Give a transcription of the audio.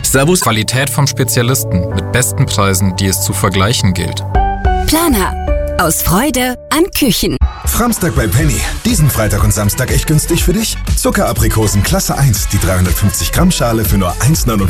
Servus. Qualität vom Spezialisten mit besten Preisen, die es zu vergleichen gilt. Planer. Aus Freude an Küchen. Framstag bei Penny. Diesen Freitag und Samstag echt günstig für dich? Zuckeraprikosen Klasse 1, die 350 Gramm Schale für nur 1,49.